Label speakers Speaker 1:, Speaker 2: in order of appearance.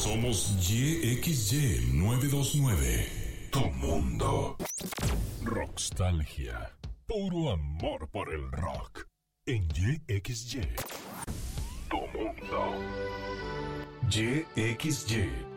Speaker 1: Somos YXY 929. Tu mundo. Rockstalgia. Puro amor por el rock. En YXY. Tu mundo. YXY